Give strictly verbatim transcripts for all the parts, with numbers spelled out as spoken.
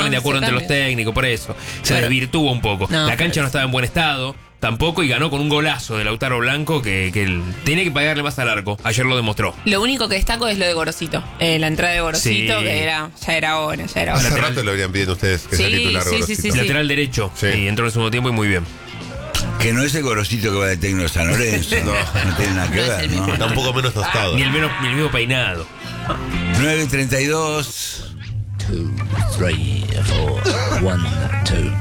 ponen de acuerdo entre los técnicos, por eso. Se Claro. desvirtúa un poco. No, la cancha pero- no estaba en buen estado. Tampoco, y ganó con un golazo de Lautaro Blanco que, que él tiene que pagarle más al arco. Ayer lo demostró. Lo único que destaco es lo de Gorosito. Eh, la entrada de Gorosito, Sí. que era, ya era hora, ya era Hace hora. Lateral. rato lo habrían pedido ustedes que Sí, sea titular sí, sí, Gorosito. sí, sí. Lateral derecho. Sí. Y entró en el segundo tiempo y muy bien. Que no es el Gorosito que va de técnico de San Lorenzo. No, no tiene nada que No es ver, el mismo. ¿no? Está un poco menos tostado. Ni el, menos, ni el mismo peinado. nueve treinta y dos. Two, three, four, one, two.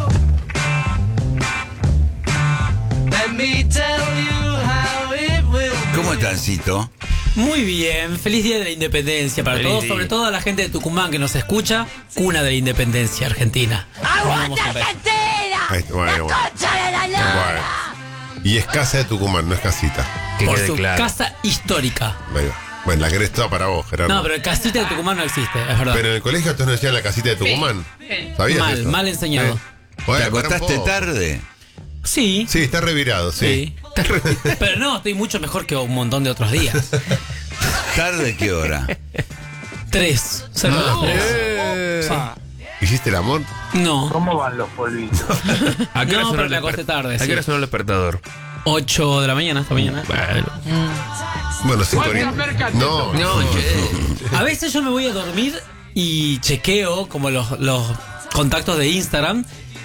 ¿Cómo están, Cito? Muy bien, feliz día de la independencia para Feliz todos, día. sobre todo a la gente de Tucumán que nos escucha, cuna de la independencia argentina. ¡Aguanta Ahí está, bueno, bueno. Bueno. Y es casa de Tucumán, no es casita. Que Por quede su claro. casa histórica. Ahí va. Bueno, la querés toda para vos, Gerardo. No, pero el casita de Tucumán no existe, es verdad. Pero en el colegio ustedes no decían la casita de Tucumán. ¿Sabías Mal, eso? mal enseñado. Sí. ¿Te Bueno, para un acostaste poco. tarde? Sí, Sí, está revirado, sí. sí. Pero no, estoy mucho mejor que un montón de otros días. ¿Tarde qué hora? Tres. cerca de las tres. Eh. ¿Hiciste el amor? No, ¿Cómo van los polvitos? ¿A qué hora No, sonó pero el me acosté desper- tarde, ¿A sí. qué hora sonó el despertador? ocho de la mañana esta mañana. Bueno. Bueno, cinco horitas. No, No, che. A veces yo me voy a dormir y chequeo como los, los contactos de Instagram.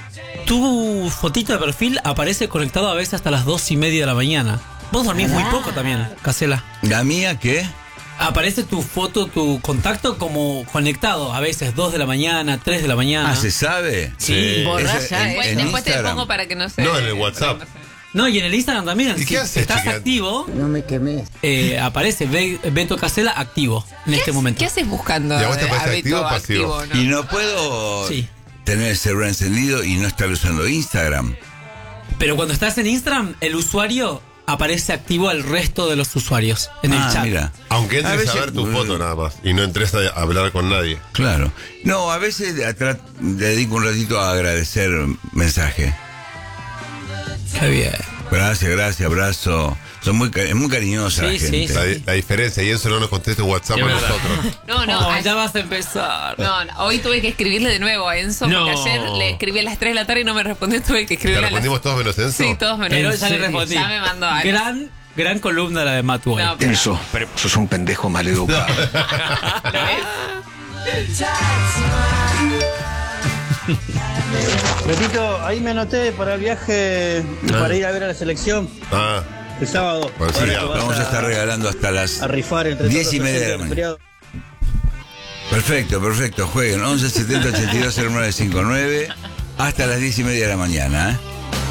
Tu fotito de perfil aparece conectado a veces hasta las dos y media de la mañana. Vos dormís muy poco también, Casela. ¿La mía qué? Aparece tu foto, tu contacto como conectado a veces dos de la mañana, tres de la mañana. Ah, ¿se sabe? Sí. Borrá Ese- ya, en- después, en después te Instagram. pongo para que no se. No, en el WhatsApp. No, y en el Instagram también. ¿Y Si qué haces, estás chica? activo, No me quemé. eh, aparece Be- Beto Casela activo en este momento. ¿Qué haces buscando? ¿Y a vos te eh, parece a activo Beto o pasivo? activo, no? Y no puedo Sí. tener el celular encendido y no estar usando Instagram. Pero cuando estás en Instagram, el usuario aparece activo al resto de los usuarios en ah, el chat. mira. Aunque A entres a, veces- ver tu foto nada más y no entres a hablar con nadie. Claro. No, a veces atrás dedico un ratito a agradecer mensaje. Qué bien. Gracias, gracias, abrazo. Son muy, ca- es muy cariñosa Sí, la sí, gente. sí. La, la diferencia, y eso no nos contesta en WhatsApp Es a verdad. nosotros. No, no. Oh, ayer- ya vas a empezar. no, no, hoy tuve que escribirle de nuevo a Enzo No. porque ayer le escribí a las tres de la tarde y no me respondió. Tuve que ¿Te escribirle a las. respondimos todos menos Enzo? Sí, todos menos. Pero ¿En ya le serio? respondí. Ya me mandó algo. Gran, gran columna la de Matt Boy. No, pero- Enzo, sos un pendejo maleducado. Betito, ahí me anoté para el viaje para ir a ver a la selección Ah, el sábado. Por el Ahora feriado. que vas Vamos a estar regalando hasta las a rifar entre diez todos y los media de la oyentes del mañana. feriado. Perfecto, perfecto. Jueguen once setenta ochenta y dos cero nueve cincuenta y nueve hasta las diez y media de la mañana. ¿eh?